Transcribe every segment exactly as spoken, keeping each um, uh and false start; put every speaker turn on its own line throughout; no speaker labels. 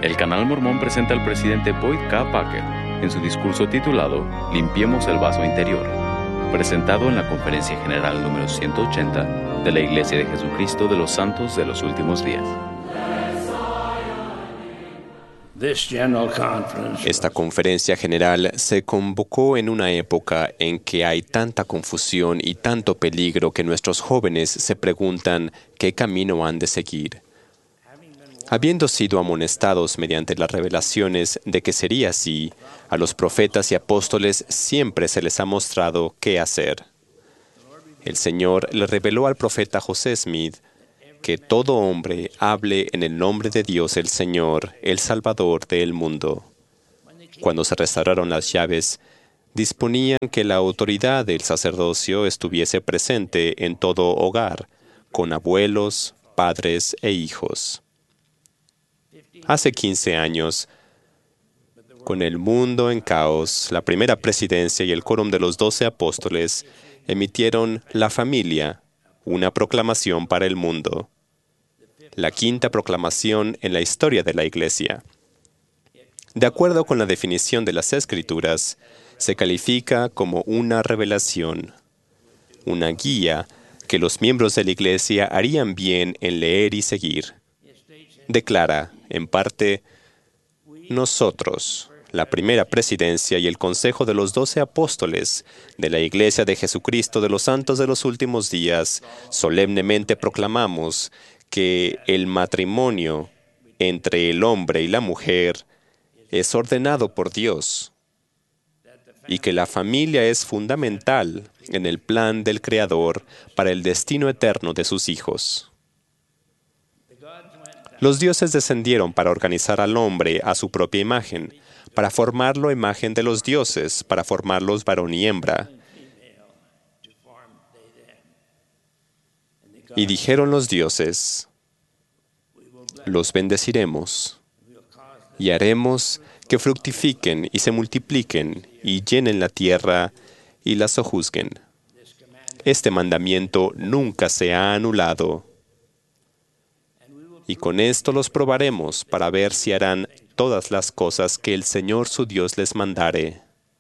El Canal Mormón presenta al presidente Boyd K. Packer en su discurso titulado Limpiemos el vaso interior, presentado en la Conferencia General número ciento ochenta de la Iglesia de Jesucristo de los Santos de los Últimos Días.
Esta conferencia general se convocó en una época en que hay tanta confusión y tanto peligro que nuestros jóvenes se preguntan qué camino han de seguir. Habiendo sido amonestados mediante las revelaciones de que sería así, a los profetas y apóstoles siempre se les ha mostrado qué hacer. El Señor le reveló al profeta José Smith que todo hombre hable en el nombre de Dios el Señor, el Salvador del mundo. Cuando se restauraron las llaves, disponían que la autoridad del sacerdocio estuviese presente en todo hogar, con abuelos, padres e hijos. Hace quince años, con el mundo en caos, la primera presidencia y el quórum de los doce apóstoles emitieron La Familia, una proclamación para el mundo. La quinta proclamación en la historia de la Iglesia. De acuerdo con la definición de las Escrituras, se califica como una revelación, una guía que los miembros de la Iglesia harían bien en leer y seguir. Declara, en parte, nosotros, la primera presidencia y el consejo de los doce apóstoles de la Iglesia de Jesucristo de los Santos de los Últimos Días, solemnemente proclamamos que el matrimonio entre el hombre y la mujer es ordenado por Dios y que la familia es fundamental en el plan del Creador para el destino eterno de sus hijos. Los dioses descendieron para organizar al hombre a su propia imagen, para formarlo a imagen de los dioses, para formarlos varón y hembra. Y dijeron los dioses, los bendeciremos y haremos que fructifiquen y se multipliquen y llenen la tierra y la sojuzguen. Este mandamiento nunca se ha anulado. Y con esto los probaremos para ver si harán todas las cosas que el Señor su Dios les mandare.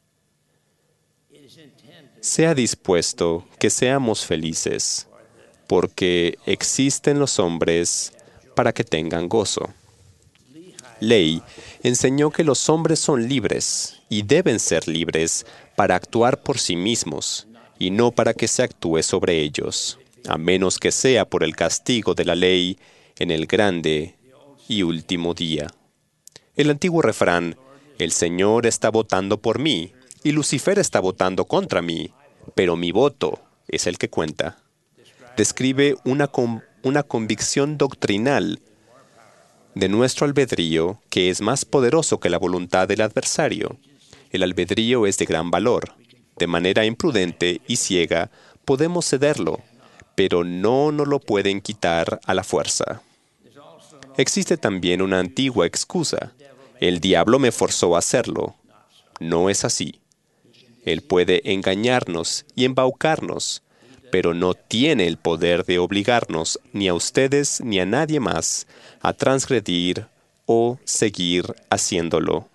Sea dispuesto que seamos felices, porque existen los hombres para que tengan gozo. Ley enseñó que los hombres son libres y deben ser libres para actuar por sí mismos y no para que se actúe sobre ellos, a menos que sea por el castigo de la ley en el grande y último día. El antiguo refrán, el Señor está votando por mí y Lucifer está votando contra mí, pero mi voto es el que cuenta, describe una, con, una convicción doctrinal de nuestro albedrío que es más poderoso que la voluntad del adversario. El albedrío es de gran valor. De manera imprudente y ciega podemos cederlo, pero no nos lo pueden quitar a la fuerza. Existe también una antigua excusa. El diablo me forzó a hacerlo. No es así. Él puede engañarnos y embaucarnos, pero no tiene el poder de obligarnos ni a ustedes ni a nadie más a transgredir o seguir haciéndolo.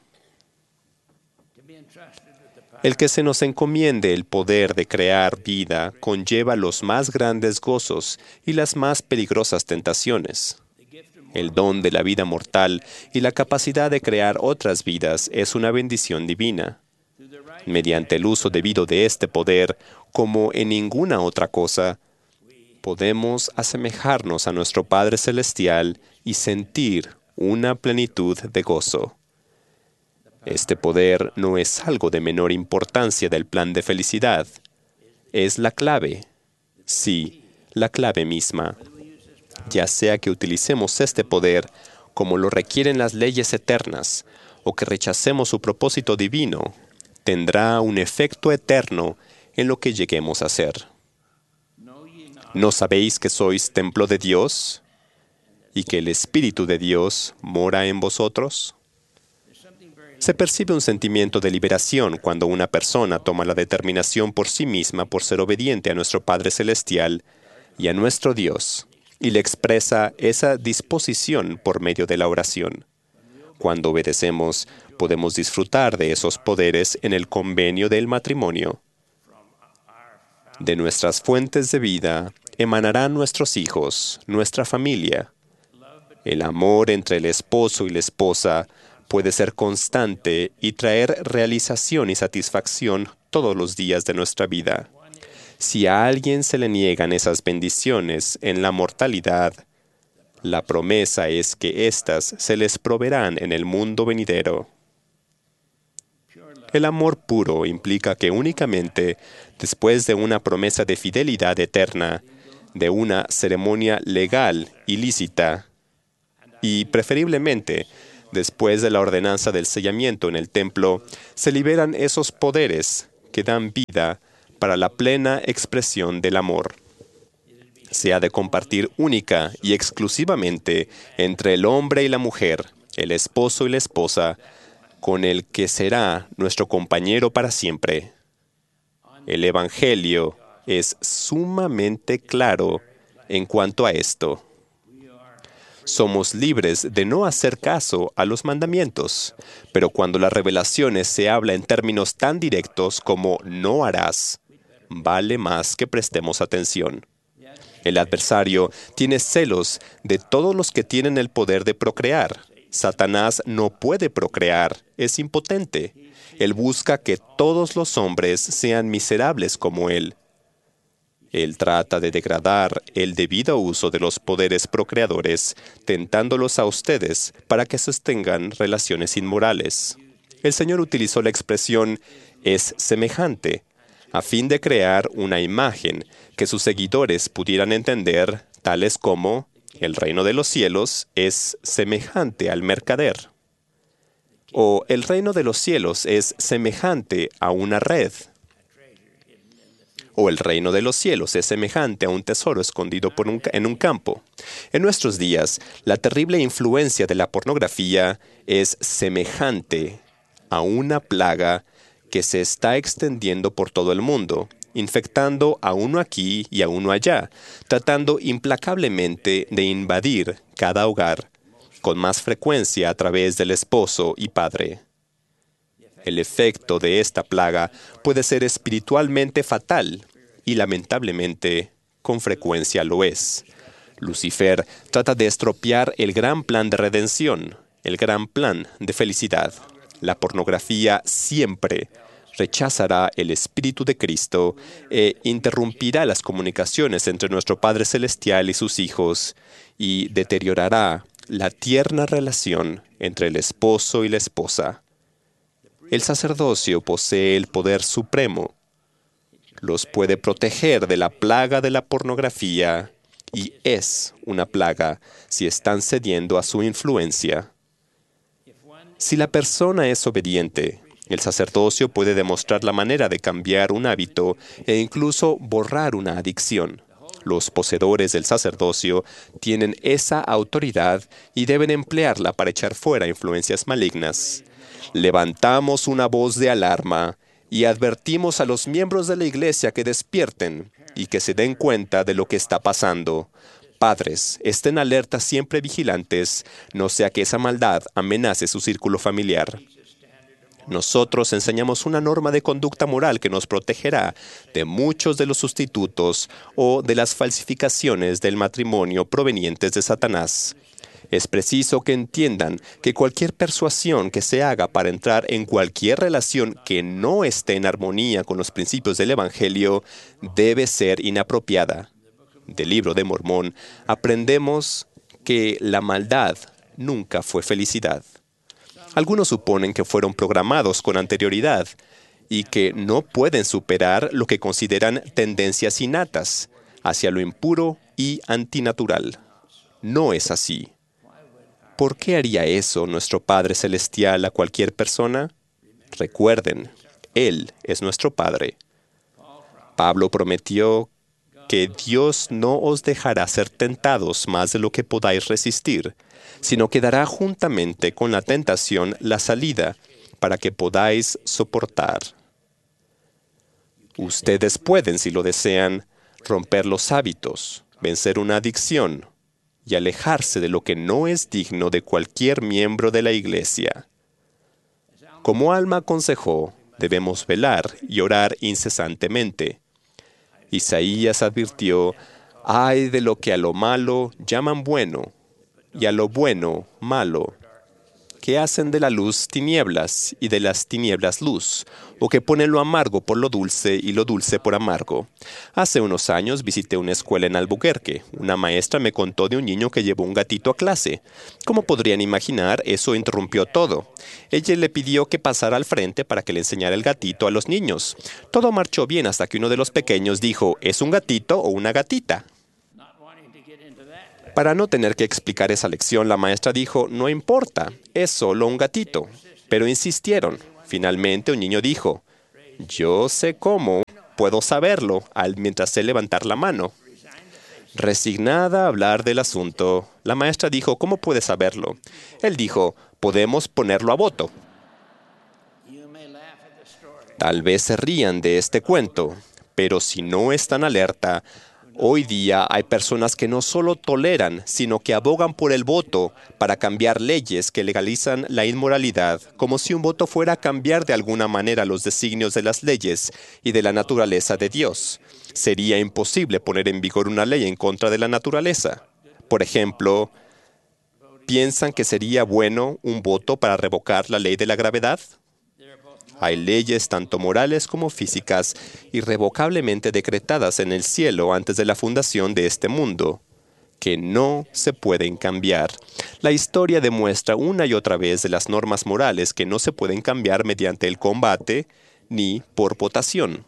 El que se nos encomiende el poder de crear vida conlleva los más grandes gozos y las más peligrosas tentaciones. El don de la vida mortal y la capacidad de crear otras vidas es una bendición divina. Mediante el uso debido de este poder, como en ninguna otra cosa, podemos asemejarnos a nuestro Padre Celestial y sentir una plenitud de gozo. Este poder no es algo de menor importancia del plan de felicidad. Es la clave, sí, la clave misma. Ya sea que utilicemos este poder como lo requieren las leyes eternas o que rechacemos su propósito divino, tendrá un efecto eterno en lo que lleguemos a ser. ¿No sabéis que sois templo de Dios y que el Espíritu de Dios mora en vosotros? Se percibe un sentimiento de liberación cuando una persona toma la determinación por sí misma por ser obediente a nuestro Padre Celestial y a nuestro Dios, y le expresa esa disposición por medio de la oración. Cuando obedecemos, podemos disfrutar de esos poderes en el convenio del matrimonio. De nuestras fuentes de vida emanarán nuestros hijos, nuestra familia. El amor entre el esposo y la esposa puede ser constante y traer realización y satisfacción todos los días de nuestra vida. Si a alguien se le niegan esas bendiciones en la mortalidad, la promesa es que éstas se les proveerán en el mundo venidero. El amor puro implica que únicamente después de una promesa de fidelidad eterna, de una ceremonia legal y lícita, y preferiblemente después de la ordenanza del sellamiento en el templo, se liberan esos poderes que dan vida para la plena expresión del amor. Se ha de compartir única y exclusivamente entre el hombre y la mujer, el esposo y la esposa, con el que será nuestro compañero para siempre. El Evangelio es sumamente claro en cuanto a esto. Somos libres de no hacer caso a los mandamientos, pero cuando las revelaciones se habla en términos tan directos como no harás, vale más que prestemos atención. El adversario tiene celos de todos los que tienen el poder de procrear. Satanás no puede procrear, es impotente. Él busca que todos los hombres sean miserables como él. Él trata de degradar el debido uso de los poderes procreadores, tentándolos a ustedes para que sostengan relaciones inmorales. El Señor utilizó la expresión «es semejante», a fin de crear una imagen que sus seguidores pudieran entender, tales como «el reino de los cielos es semejante al mercader», o «el reino de los cielos es semejante a una red», o «el reino de los cielos es semejante a un tesoro escondido por un, en un campo». En nuestros días, la terrible influencia de la pornografía es semejante a una plaga que se está extendiendo por todo el mundo, infectando a uno aquí y a uno allá, tratando implacablemente de invadir cada hogar, con más frecuencia a través del esposo y padre. El efecto de esta plaga puede ser espiritualmente fatal y lamentablemente con frecuencia lo es. Lucifer trata de estropear el gran plan de redención, el gran plan de felicidad. La pornografía siempre rechazará el Espíritu de Cristo e interrumpirá las comunicaciones entre nuestro Padre Celestial y sus hijos y deteriorará la tierna relación entre el esposo y la esposa. El sacerdocio posee el poder supremo. Los puede proteger de la plaga de la pornografía y es una plaga si están cediendo a su influencia. Si la persona es obediente, el sacerdocio puede demostrar la manera de cambiar un hábito e incluso borrar una adicción. Los poseedores del sacerdocio tienen esa autoridad y deben emplearla para echar fuera influencias malignas. Levantamos una voz de alarma y advertimos a los miembros de la iglesia que despierten y que se den cuenta de lo que está pasando. Padres, estén alertas, siempre vigilantes, no sea que esa maldad amenace su círculo familiar. Nosotros enseñamos una norma de conducta moral que nos protegerá de muchos de los sustitutos o de las falsificaciones del matrimonio provenientes de Satanás. Es preciso que entiendan que cualquier persuasión que se haga para entrar en cualquier relación que no esté en armonía con los principios del Evangelio debe ser inapropiada. Del Libro de Mormón aprendemos que la maldad nunca fue felicidad. Algunos suponen que fueron programados con anterioridad y que no pueden superar lo que consideran tendencias innatas hacia lo impuro y antinatural. No es así. ¿Por qué haría eso nuestro Padre Celestial a cualquier persona? Recuerden, Él es nuestro Padre. Pablo prometió que Dios no os dejará ser tentados más de lo que podáis resistir, sino que dará juntamente con la tentación la salida para que podáis soportar. Ustedes pueden, si lo desean, romper los hábitos, vencer una adicción y alejarse de lo que no es digno de cualquier miembro de la Iglesia. Como Alma aconsejó, debemos velar y orar incesantemente. Isaías advirtió: «Ay de lo que a lo malo llaman bueno, y a lo bueno malo, que hacen de la luz tinieblas y de las tinieblas luz, o que ponen lo amargo por lo dulce y lo dulce por amargo». Hace unos años visité una escuela en Albuquerque. Una maestra me contó de un niño que llevó un gatito a clase. Como podrían imaginar, eso interrumpió todo. Ella le pidió que pasara al frente para que le enseñara el gatito a los niños. Todo marchó bien hasta que uno de los pequeños dijo: «¿Es un gatito o una gatita?». Para no tener que explicar esa lección, la maestra dijo: «No importa, es solo un gatito». Pero insistieron. Finalmente un niño dijo: «Yo sé cómo, puedo saberlo», al mientras sé levantar la mano. Resignada a hablar del asunto, la maestra dijo: «¿Cómo puede saberlo?». Él dijo: «Podemos ponerlo a voto». Tal vez se rían de este cuento, pero si no están alerta, hoy día hay personas que no solo toleran, sino que abogan por el voto para cambiar leyes que legalizan la inmoralidad, como si un voto fuera a cambiar de alguna manera los designios de las leyes y de la naturaleza de Dios. Sería imposible poner en vigor una ley en contra de la naturaleza. Por ejemplo, ¿piensan que sería bueno un voto para revocar la ley de la gravedad? Hay leyes tanto morales como físicas irrevocablemente decretadas en el cielo antes de la fundación de este mundo, que no se pueden cambiar. La historia demuestra una y otra vez de las normas morales que no se pueden cambiar mediante el combate ni por votación.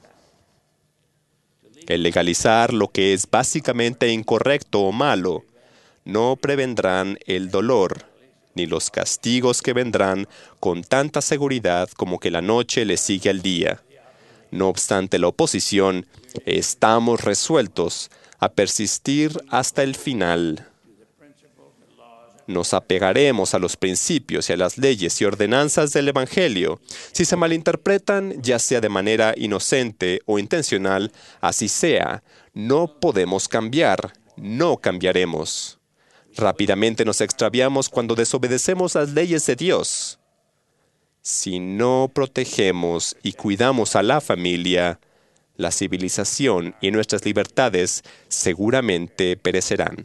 El legalizar lo que es básicamente incorrecto o malo no prevendrán el dolor ni los castigos que vendrán con tanta seguridad como que la noche le sigue al día. No obstante la oposición, estamos resueltos a persistir hasta el final. Nos apegaremos a los principios y a las leyes y ordenanzas del Evangelio. Si se malinterpretan, ya sea de manera inocente o intencional, así sea, no podemos cambiar, no cambiaremos. Rápidamente nos extraviamos cuando desobedecemos las leyes de Dios. Si no protegemos y cuidamos a la familia, la civilización y nuestras libertades seguramente perecerán.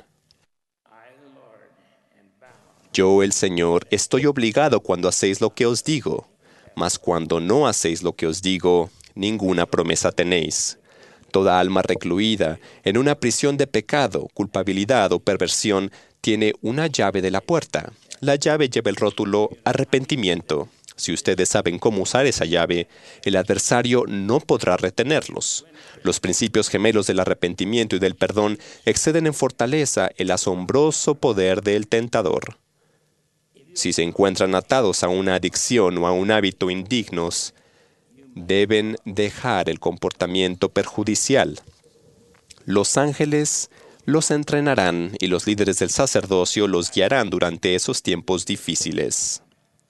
Yo, el Señor, estoy obligado cuando hacéis lo que os digo, mas cuando no hacéis lo que os digo, ninguna promesa tenéis. Toda alma recluida en una prisión de pecado, culpabilidad o perversión tiene una llave de la puerta. La llave lleva el rótulo arrepentimiento. Si ustedes saben cómo usar esa llave, el adversario no podrá retenerlos. Los principios gemelos del arrepentimiento y del perdón exceden en fortaleza el asombroso poder del tentador. Si se encuentran atados a una adicción o a un hábito indignos, deben dejar el comportamiento perjudicial. Los ángeles los entrenarán y los líderes del sacerdocio los guiarán durante esos tiempos difíciles.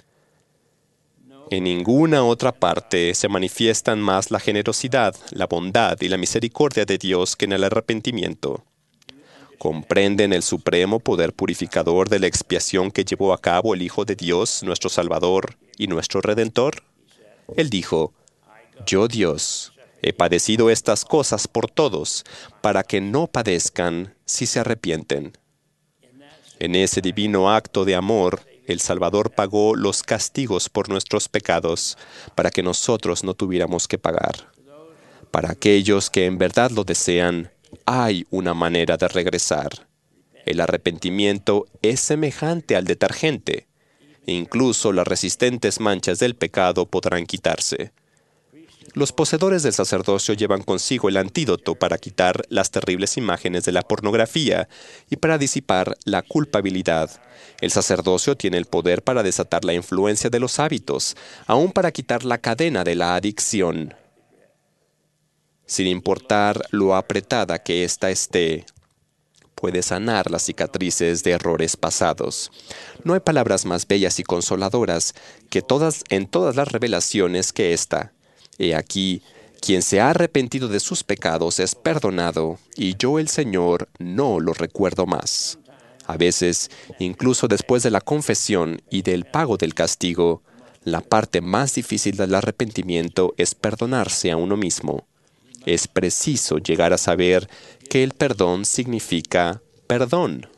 En ninguna otra parte se manifiestan más la generosidad, la bondad y la misericordia de Dios que en el arrepentimiento. ¿Comprenden el supremo poder purificador de la expiación que llevó a cabo el Hijo de Dios, nuestro Salvador y nuestro Redentor? Él dijo: «Yo, Dios, he padecido estas cosas por todos, para que no padezcan si se arrepienten». En ese divino acto de amor, el Salvador pagó los castigos por nuestros pecados, para que nosotros no tuviéramos que pagar. Para aquellos que en verdad lo desean, hay una manera de regresar. El arrepentimiento es semejante al detergente. Incluso las resistentes manchas del pecado podrán quitarse. Los poseedores del sacerdocio llevan consigo el antídoto para quitar las terribles imágenes de la pornografía y para disipar la culpabilidad. El sacerdocio tiene el poder para desatar la influencia de los hábitos, aún para quitar la cadena de la adicción. Sin importar lo apretada que ésta esté, puede sanar las cicatrices de errores pasados. No hay palabras más bellas y consoladoras que todas en todas las revelaciones que esta. He aquí, quien se ha arrepentido de sus pecados es perdonado, y yo, el Señor, no lo recuerdo más. A veces, incluso después de la confesión y del pago del castigo, la parte más difícil del arrepentimiento es perdonarse a uno mismo. Es preciso llegar a saber que el perdón significa perdón.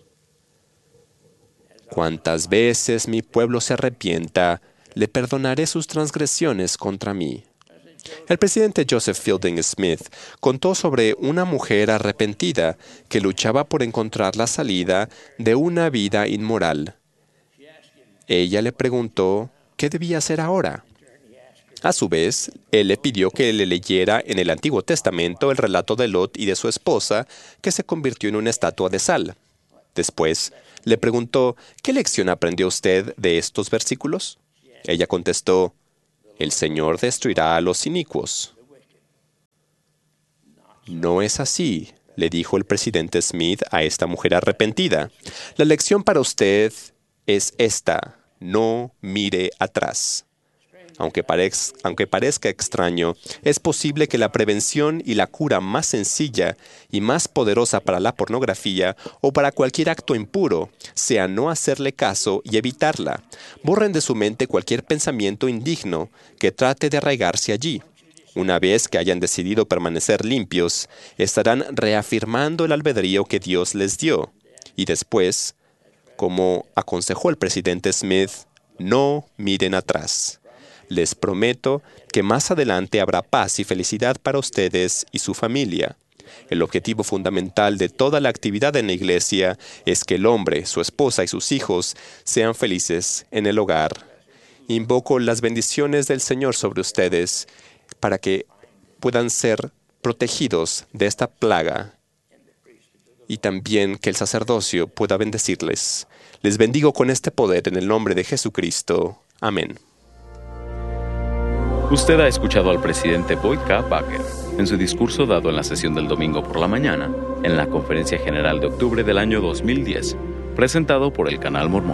Cuantas veces mi pueblo se arrepienta, le perdonaré sus transgresiones contra mí. El presidente Joseph Fielding Smith contó sobre una mujer arrepentida que luchaba por encontrar la salida de una vida inmoral. Ella le preguntó qué debía hacer ahora. A su vez, él le pidió que le leyera en el Antiguo Testamento el relato de Lot y de su esposa, que se convirtió en una estatua de sal. Después, le preguntó, ¿qué lección aprendió usted de estos versículos? Ella contestó, el Señor destruirá a los inicuos. No es así, le dijo el presidente Smith a esta mujer arrepentida. La lección para usted es esta, no mire atrás. Aunque, parez, aunque parezca extraño, es posible que la prevención y la cura más sencilla y más poderosa para la pornografía o para cualquier acto impuro sea no hacerle caso y evitarla. Borren de su mente cualquier pensamiento indigno que trate de arraigarse allí. Una vez que hayan decidido permanecer limpios, estarán reafirmando el albedrío que Dios les dio. Y después, como aconsejó el presidente Smith, no miren atrás. Les prometo que más adelante habrá paz y felicidad para ustedes y su familia. El objetivo fundamental de toda la actividad en la iglesia es que el hombre, su esposa y sus hijos sean felices en el hogar. Invoco las bendiciones del Señor sobre ustedes para que puedan ser protegidos de esta plaga y también que el sacerdocio pueda bendecirles. Les bendigo con este poder en el nombre de Jesucristo. Amén.
Usted ha escuchado al presidente Boyd K. Packer en su discurso dado en la sesión del domingo por la mañana en la Conferencia General de Octubre del año dos mil diez, presentado por el Canal Mormón.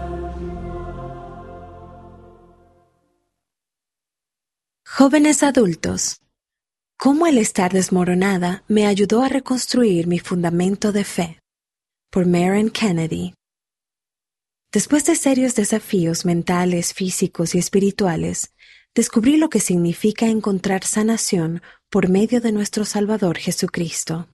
Jóvenes adultos, ¿cómo el estar desmoronada me ayudó a reconstruir mi fundamento de fe? Por Maren Kennedy. Después de serios desafíos mentales, físicos y espirituales, descubrí lo que significa encontrar sanación por medio de nuestro Salvador Jesucristo.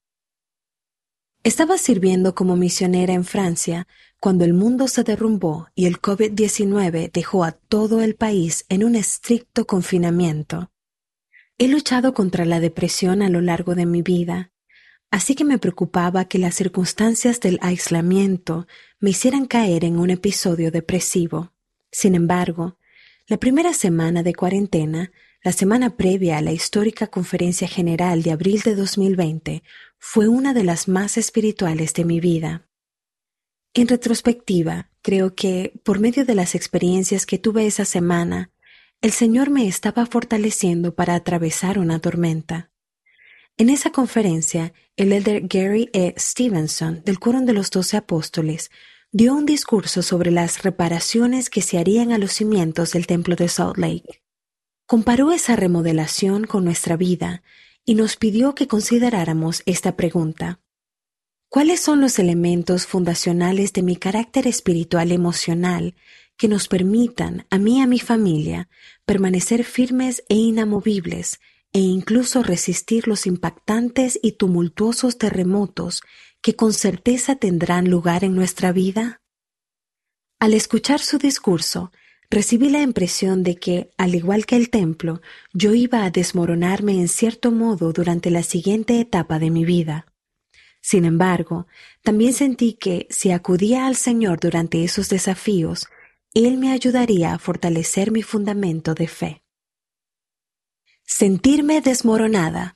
Estaba sirviendo como misionera en Francia cuando el mundo se derrumbó y el COVID diecinueve dejó a todo el país en un estricto confinamiento. He luchado contra la depresión a lo largo de mi vida, así que me preocupaba que las circunstancias del aislamiento me hicieran caer en un episodio depresivo. Sin embargo, la primera semana de cuarentena, la semana previa a la histórica Conferencia General de abril de dos mil veinte, fue una de las más espirituales de mi vida. En retrospectiva, creo que, por medio de las experiencias que tuve esa semana, el Señor me estaba fortaleciendo para atravesar una tormenta. En esa conferencia, el elder Gary E. Stevenson, del Quórum de los Doce Apóstoles, dio un discurso sobre las reparaciones que se harían a los cimientos del templo de Salt Lake. Comparó esa remodelación con nuestra vida y nos pidió que consideráramos esta pregunta. ¿Cuáles son los elementos fundacionales de mi carácter espiritual emocional que nos permitan, a mí y a mi familia, permanecer firmes e inamovibles e incluso resistir los impactantes y tumultuosos terremotos que con certeza tendrán lugar en nuestra vida? Al escuchar su discurso, recibí la impresión de que, al igual que el templo, yo iba a desmoronarme en cierto modo durante la siguiente etapa de mi vida. Sin embargo, también sentí que, si acudía al Señor durante esos desafíos, Él me ayudaría a fortalecer mi fundamento de fe. Sentirme desmoronada.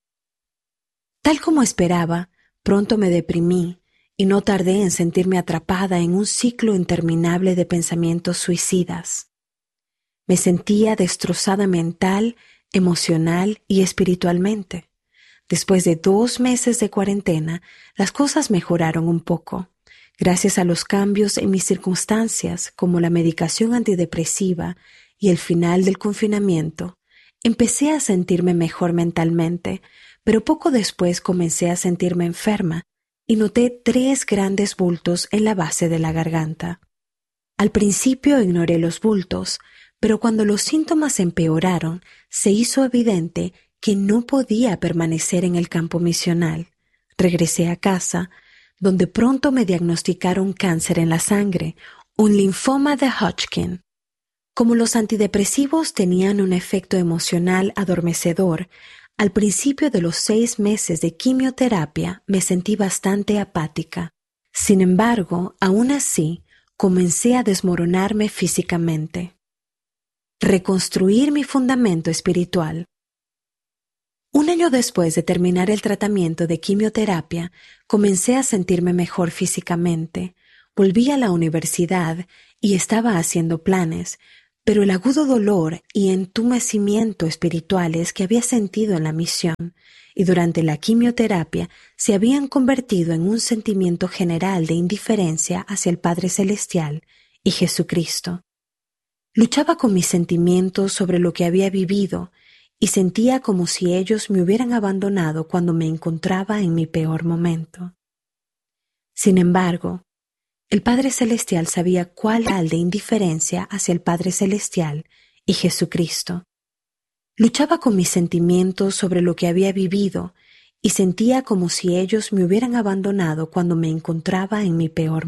Tal como esperaba, pronto me deprimí y no tardé en sentirme atrapada en un ciclo interminable de pensamientos suicidas. Me sentía destrozada mental, emocional y espiritualmente. Después de dos meses de cuarentena, las cosas mejoraron un poco. Gracias a los cambios en mis circunstancias, como la medicación antidepresiva y el final del confinamiento, empecé a sentirme mejor mentalmente, pero poco después comencé a sentirme enferma y noté tres grandes bultos en la base de la garganta. Al principio ignoré los bultos, pero cuando los síntomas empeoraron, se hizo evidente que no podía permanecer en el campo misional. Regresé a casa, donde pronto me diagnosticaron cáncer en la sangre, un linfoma de Hodgkin. Como los antidepresivos tenían un efecto emocional adormecedor, al principio de los seis meses de quimioterapia me sentí bastante apática. Sin embargo, aún así, comencé a desmoronarme físicamente. Reconstruir mi fundamento espiritual. Un año después de terminar el tratamiento de quimioterapia, comencé a sentirme mejor físicamente. Volví a la universidad y estaba haciendo planes, pero el agudo dolor y entumecimiento espirituales que había sentido en la misión y durante la quimioterapia se habían convertido en un sentimiento general de indiferencia hacia el Padre Celestial y Jesucristo. Luchaba con mis sentimientos sobre lo que había vivido y sentía como si ellos me hubieran abandonado cuando me encontraba en mi peor momento. Sin embargo, el Padre Celestial sabía cuál era el de indiferencia hacia el Padre Celestial y Jesucristo. Luchaba con mis sentimientos sobre lo que había vivido y sentía como si ellos me hubieran abandonado cuando me encontraba en mi peor